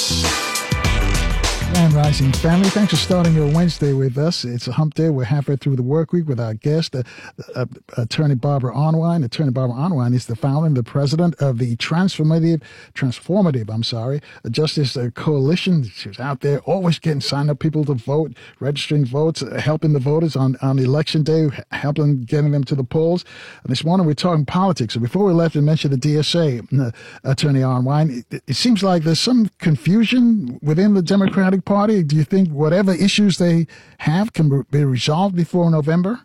And Rising family, thanks for starting your Wednesday with us. It's a hump day. We're halfway through the work week with our guest, Attorney Barbara Arnwine. Attorney Barbara Arnwine is the founder and the president of the Transformative Justice Coalition. She's out there always signing up people to vote, registering votes, helping the voters on election day, getting them to the polls. And this morning we're talking politics. So before we left, we mentioned the DSA, Attorney Arnwine. It seems like there's some confusion within the Democratic Party. Do you think whatever issues they have can be resolved before November?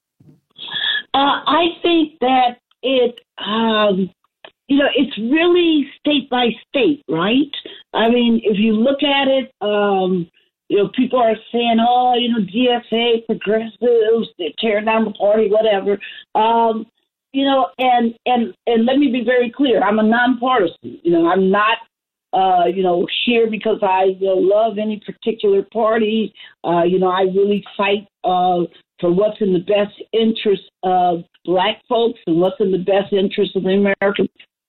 I think that it's really state by state, right? I mean, if you look at it, people are saying, DSA, progressives, they're tearing down the party, whatever. And let me be very clear. I'm a nonpartisan. I'm not here because I love any particular party. I really fight for what's in the best interest of Black folks and what's in the best interest of the American.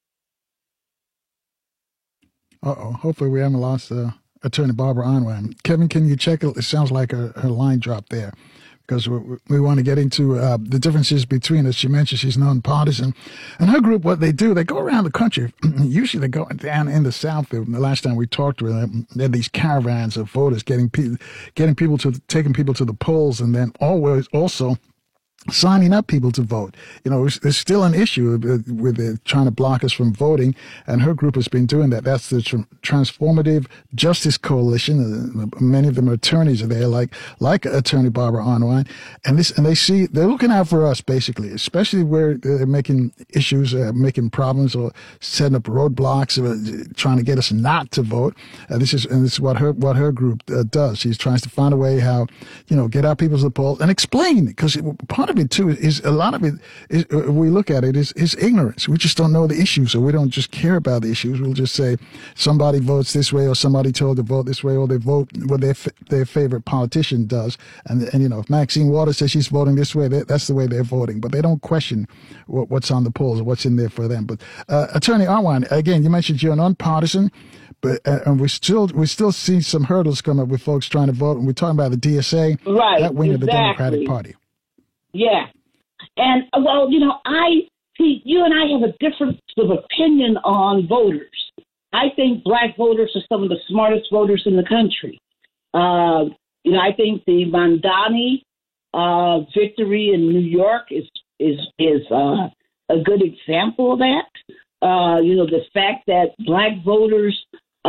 Hopefully we haven't lost Attorney Barbara Arnwine. Kevin, can you check it? It sounds like her line dropped there, because we want to get into the differences between, as she mentioned, she's nonpartisan. And her group, what they do, they go around the country. Usually they go down in the South. The last time we talked to her, they had these caravans of voters taking people to the polls, and then always also signing up people to vote. There's still an issue with trying to block us from voting, and her group has been doing that. That's the Transformative Justice Coalition. Many of them are attorneys are there, like Attorney Barbara Arnwine, and they're looking out for us, basically, especially where they're making issues, making problems, or setting up roadblocks, trying to get us not to vote. This is what her group does. She tries to find a way how get our people to the polls and explain, because part of it too is a lot of it is, we look at it is ignorance. We just don't know the issues, so we don't just care about the issues. We'll just say somebody votes this way, or somebody told to vote this way, or they vote what their favorite politician does. And if Maxine Waters says she's voting this way, that's the way they're voting. But they don't question what's on the polls or what's in there for them. But Attorney Arnwine, again, you mentioned you're nonpartisan. But and we still see some hurdles come up with folks trying to vote, and we're talking about the DSA, right? That wing of the Democratic Party. Yeah. And, I see you and I have a difference of opinion on voters. I think Black voters are some of the smartest voters in the country. I think the Mamdani victory in New York is a good example of that. The fact that Black voters,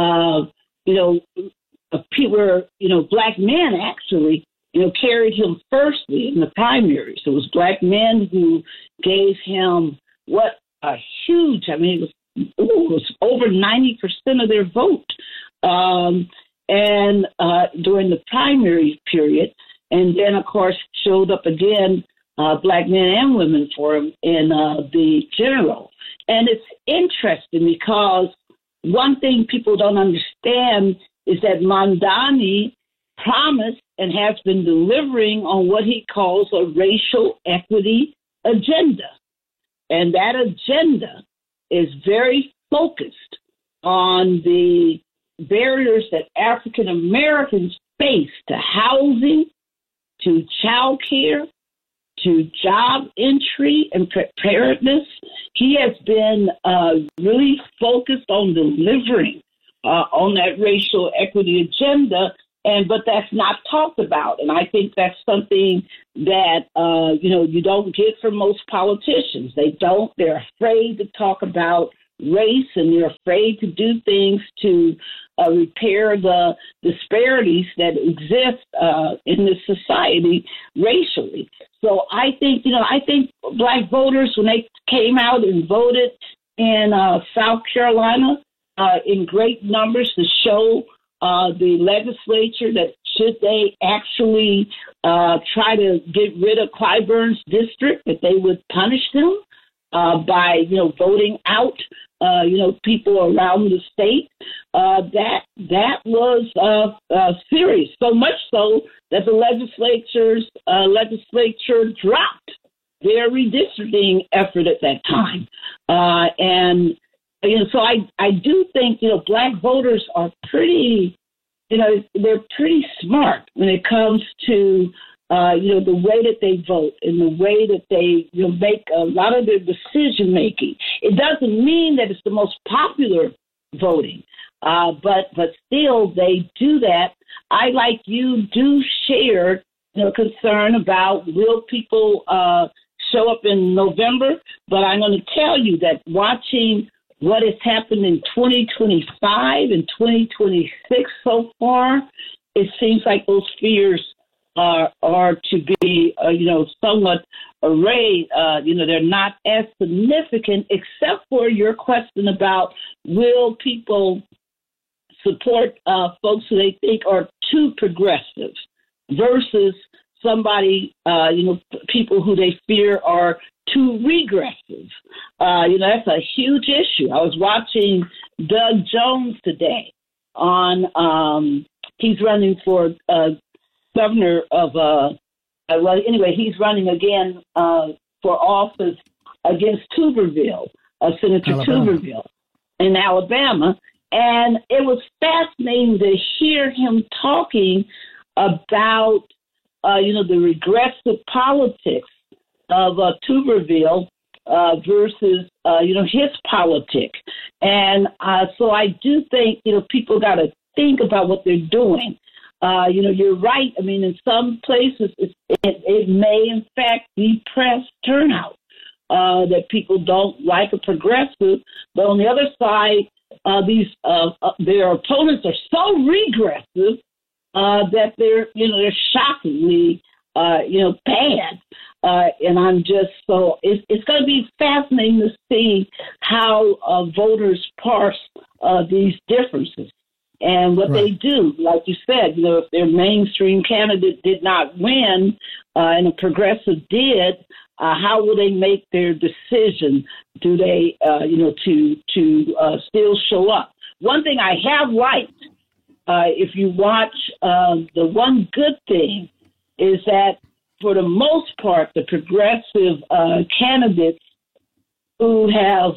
Black men actually, carried him firstly in the primaries. It was Black men who gave him it was over 90% of their vote. During the primary period, and then of course showed up again, Black men and women for him in the general. And it's interesting because one thing people don't understand is that Mamdani promised and has been delivering on what he calls a racial equity agenda. And that agenda is very focused on the barriers that African Americans face to housing, to child care, to job entry and preparedness. He has been really focused on delivering on that racial equity agenda. But that's not talked about. And I think that's something that, you don't get from most politicians. They're afraid to talk about race, and they're afraid to do things to repair the disparities that exist in this society racially. So I think Black voters, when they came out and voted in South Carolina in great numbers to show the legislature that should they actually try to get rid of Clyburn's district, that they would punish them by voting out people around the state. That was serious, so much so that the legislature dropped their redistricting effort at that time, and So I do think, Black voters are pretty, they're pretty smart when it comes to, the way that they vote and the way that they make a lot of their decision making. It doesn't mean that it's the most popular voting, but still they do that. I, like you, do share concern about will people show up in November, but I'm going to tell you that watching what has happened in 2025 and 2026 so far, it seems like those fears are to be, somewhat arrayed. They're not as significant, except for your question about will people support folks who they think are too progressive versus somebody, people who they fear are too regressive. That's a huge issue. I was watching Doug Jones today on, he's running for governor of, he's running again for office against Tuberville, Senator Tuberville in Alabama. And it was fascinating to hear him talking about, the regressive politics of Tuberville versus, his politic. And so I do think, people got to think about what they're doing. You're right. I mean, in some places, it may, in fact, depress turnout, that people don't like a progressive. But on the other side, their opponents are so regressive that they're shockingly, bad. And I'm just it's going to be fascinating to see how voters parse these differences and what they do. Like you said, if their mainstream candidate did not win and a progressive did, how will they make their decision? Do they, to still show up? One thing I have liked, if you watch, the one good thing is that for the most part, the progressive candidates who have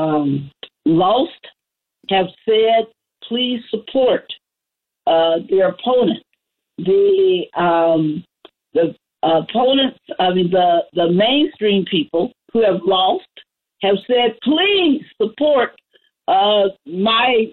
lost have said, please support their opponent. The opponents, the mainstream people who have lost have said, please support my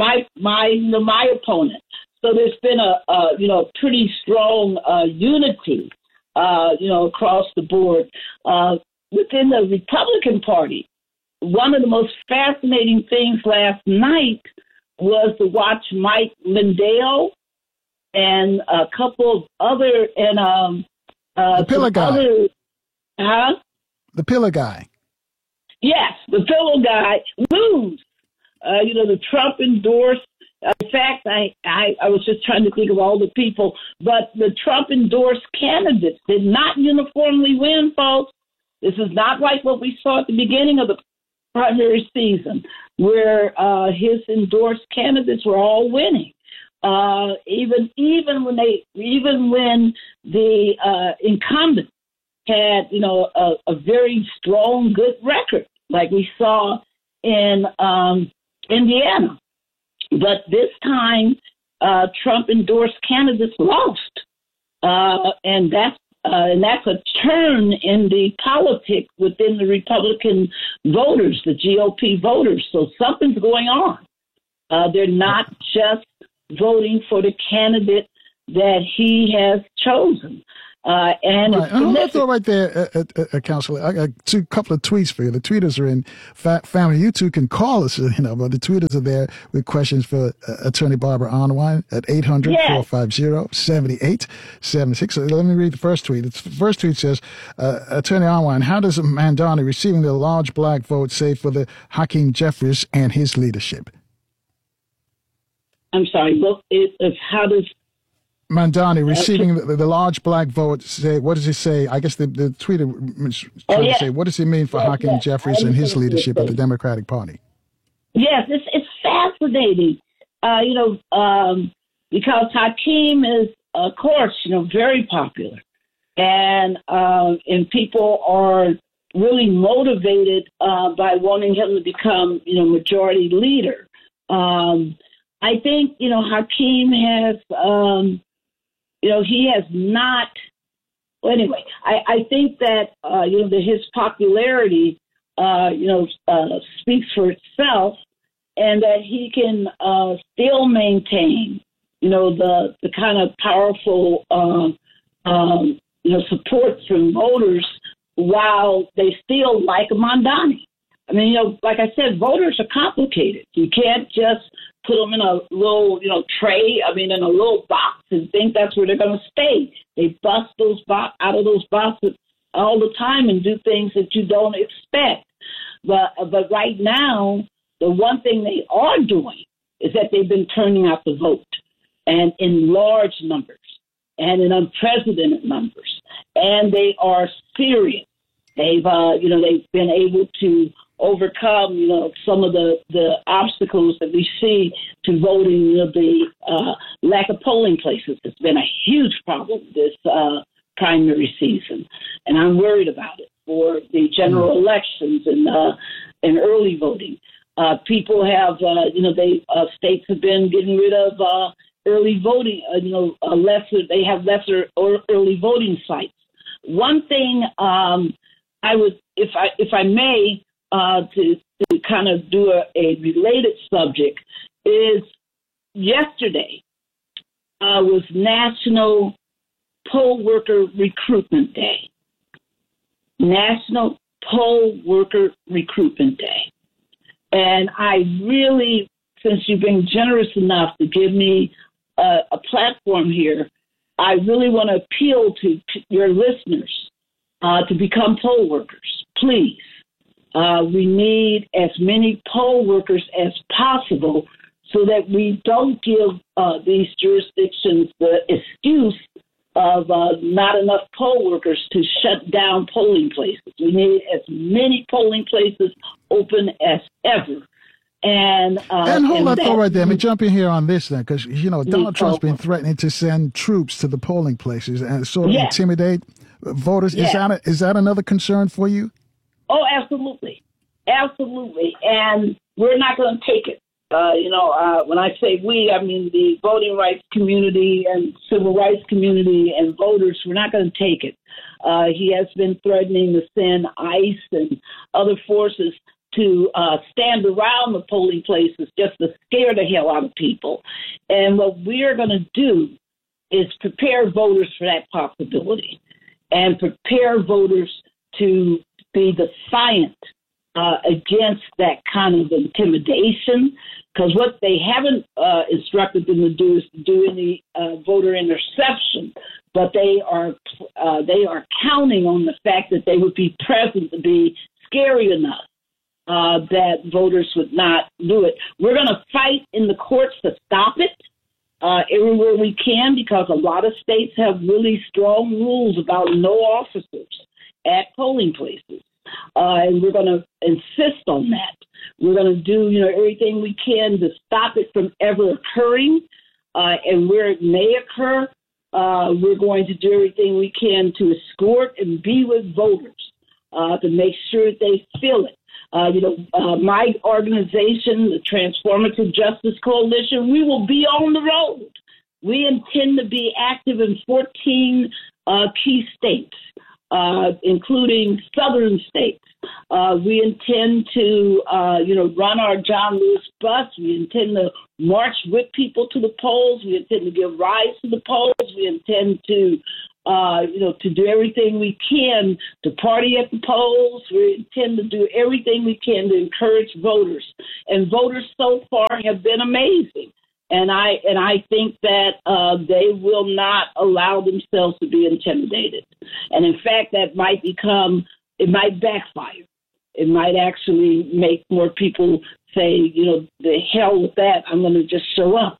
opponent. So there's been a pretty strong unity, across the board. Within the Republican Party, one of the most fascinating things last night was to watch Mike Lindell and a couple of other the pillar guy. The pillar guy. Yes, the pillow guy lose. The Trump endorsed. In fact, I was just trying to think of all the people, but the Trump endorsed candidates did not uniformly win, folks. This is not like what we saw at the beginning of the primary season, where his endorsed candidates were all winning. Even when the incumbent had a very strong, good record, like we saw in Indiana. But this time, Trump endorsed candidates lost, and that's a turn in the politics within the Republican voters, the GOP voters. So something's going on. They're not just voting for the candidate that he has chosen. And right. Let's throw right there, Counselor. I got a couple of tweets for you. The tweeters are in family. You two can call us, but the tweeters are there with questions for Attorney Barbara Arnwine at 800-450-7876. So let me read the first tweet. The first tweet says, Attorney Arnwine, how does Mamdani receiving the large black vote say for the Hakeem Jeffries and his leadership? I'm sorry. Look, how does Mamdani receiving the large black vote say? What does it say? I guess the tweeter is trying to say, what does it mean for Hakeem Jeffries and his leadership of the Democratic Party? Yes, it's fascinating. Because Hakeem is, of course, very popular, and people are really motivated by wanting him to become, majority leader. I think, Hakeem has, he has not. Well, anyway, I think that that his popularity, speaks for itself, and that he can still maintain, the kind of powerful, support from voters while they still like Mamdani. I mean, like I said, voters are complicated. You can't just put them in a little, tray, in a little box and think that's where they're going to stay. They bust those out of those boxes all the time and do things that you don't expect. But right now, the one thing they are doing is that they've been turning out the vote, and in large numbers and in unprecedented numbers. And they are serious. They've been able to overcome, some of the obstacles that we see to voting. The lack of polling places has been a huge problem this primary season, and I'm worried about it for the general elections and early voting. People have, states have been getting rid of early voting. They have lesser early voting sites. One thing I would, if I may, to kind of do a related subject, is yesterday was National Poll Worker Recruitment Day. National Poll Worker Recruitment Day. And I really, since you've been generous enough to give me a platform here, I really want to appeal to your listeners to become poll workers, please. We need as many poll workers as possible so that we don't give these jurisdictions the excuse of not enough poll workers to shut down polling places. We need as many polling places open as ever. And hold that thought right there. Let me jump in here on this then, because, Donald Trump's been threatening to send troops to the polling places and sort of intimidate voters. Yes. Is that another concern for you? Oh, absolutely. Absolutely. And we're not going to take it. When I say we, I mean the voting rights community and civil rights community and voters. We're not going to take it. He has been threatening to send ICE and other forces to stand around the polling places just to scare the hell out of people. And what we are going to do is prepare voters for that possibility and prepare voters to be defiant against that kind of intimidation, because what they haven't instructed them to do is to do any voter interception, but they are counting on the fact that they would be present to be scary enough that voters would not do it. We're going to fight in the courts to stop it everywhere we can, because a lot of states have really strong rules about no officers at polling places. And we're going to insist on that. We're going to do, everything we can to stop it from ever occurring. And where it may occur, we're going to do everything we can to escort and be with voters to make sure that they feel it. My organization, the Transformative Justice Coalition, we will be on the road. We intend to be active in 14 key states, including southern states. We intend to, run our John Lewis bus. We intend to march with people to the polls. We intend to give rides to the polls. We intend to, to do everything we can to party at the polls. We intend to do everything we can to encourage voters. And voters so far have been amazing. And I think that they will not allow themselves to be intimidated. And in fact, it might backfire. It might actually make more people say, the hell with that, I'm going to just show up.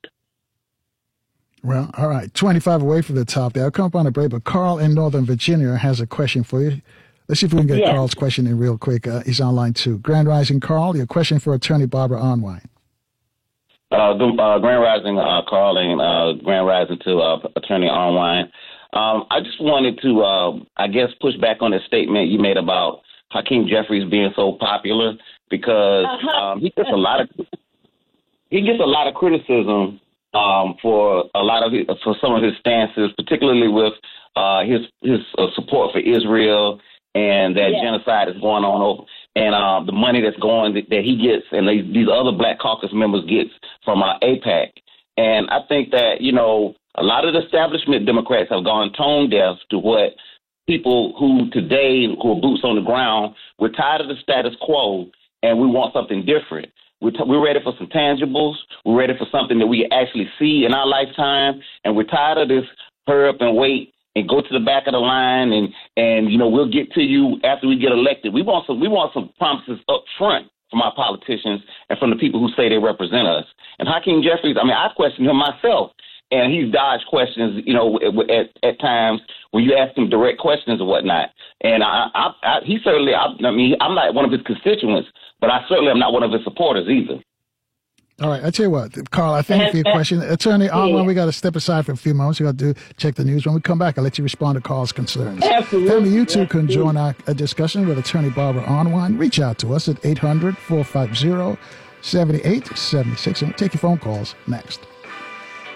Well, all right, 25 away from the top there. I'll come up on a break, but Carl in Northern Virginia has a question for you. Let's see if we can get Carl's question in real quick. He's on line 2. Grand Rising, Carl, your question for Attorney Barbara Arnwine. Grand Rising, Carl, and Grand Rising to Attorney Arnwine. I just wanted to, push back on the statement you made about Hakeem Jeffries being so popular because he gets a lot of criticism for some of his stances, particularly with his support for Israel and that genocide is going on over, and the money that's going that he gets and these other Black Caucus members gets from AIPAC. And I think that, you know, a lot of the establishment Democrats have gone tone deaf to what people who today, who are boots on the ground, we're tired of the status quo and we want something different. We're ready for some tangibles. We're ready for something that we actually see in our lifetime. And we're tired of this hurry up and wait and go to the back of the line and you know, we'll get to you after we get elected. We want some promises up front from our politicians and from the people who say they represent us. And Hakeem Jeffries, I mean, I question him myself, and he's dodged questions, you know, at times when you ask him direct questions or whatnot. And he certainly, I'm not one of his constituents, but I certainly am not one of his supporters either. All right, I tell you what, Carl, I thank you for your question. Attorney Anwan, we got to step aside for a few moments. We got to check the news. When we come back, I'll let you respond to Carl's concerns. Absolutely. Family, you too can join our discussion with Attorney Barbara Anwan. Reach out to us at 800-450-7876, and we'll take your phone calls next.